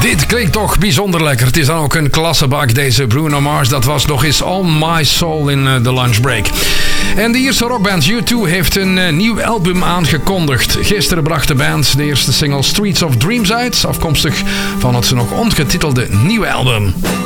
Dit klinkt toch bijzonder lekker. Het is dan ook een klassebak, deze Bruno Mars. Dat was nog eens On My Soul in de lunchbreak. En de Ierse rockband U2 heeft een nieuw album aangekondigd. Gisteren bracht de band de eerste single Streets of Dreams uit, afkomstig van het nog ongetitelde nieuwe album.